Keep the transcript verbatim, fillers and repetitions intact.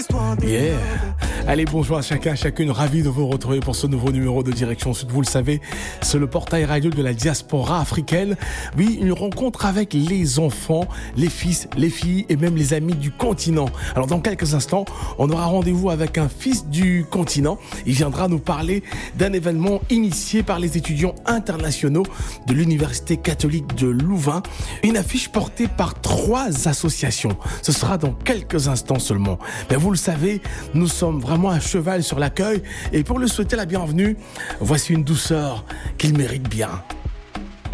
Yeah. Allez, bonjour à chacun, à chacune, ravi de vous retrouver pour ce nouveau numéro de Direction Sud. Vous le savez, c'est le portail radio de la diaspora africaine. Oui, une rencontre avec les enfants, les fils, les filles et même les amis du continent. Alors dans quelques instants, on aura rendez-vous avec un fils du continent. Il viendra nous parler d'un événement initié par les étudiants internationaux de l'Université catholique de Louvain. Une affiche portée par trois associations. Ce sera dans quelques instants seulement. Mais vous le savez, nous sommes vraiment à cheval sur l'accueil et pour lui souhaiter la bienvenue, voici une douceur qu'il mérite bien.